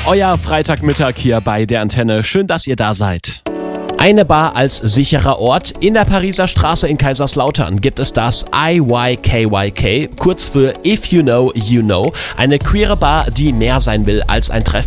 Euer Freitagmittag hier bei der Antenne. Schön, dass ihr da seid. Eine Bar als sicherer Ort. In der Pariser Straße in Kaiserslautern gibt es das IYKYK, kurz für If You Know, You Know. Eine queere Bar, die mehr sein will als ein Treffen